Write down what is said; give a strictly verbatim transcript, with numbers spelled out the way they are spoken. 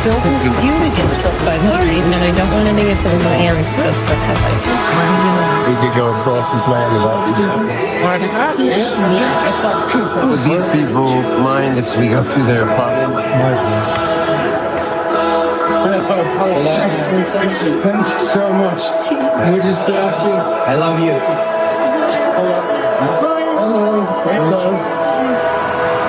don't want you to get struck by lightning, and I don't want any of the lands to get struck by lightning. We could go across and play the Would these people mind if we go through their apartment? Thank you so much. We just love you. I love you. Hello. Hello. Hello.